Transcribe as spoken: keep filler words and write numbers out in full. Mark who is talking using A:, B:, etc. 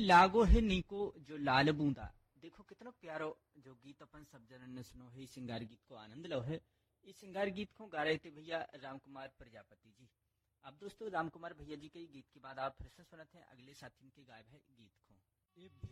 A: लागो है नीको जो लाल बूंदा। देखो कितना प्यारो जो गीत अपन सब जनन ने सुनो है, इस श्रृंगार गीत को आनंद लो है। इस श्रृंगार गीत को गा रहे थे भैया राम कुमार प्रजापति जी। अब दोस्तों राम कुमार भैया जी के गीत के बाद आप फिर से सुनते हैं अगले साथी के गायब है गीत को।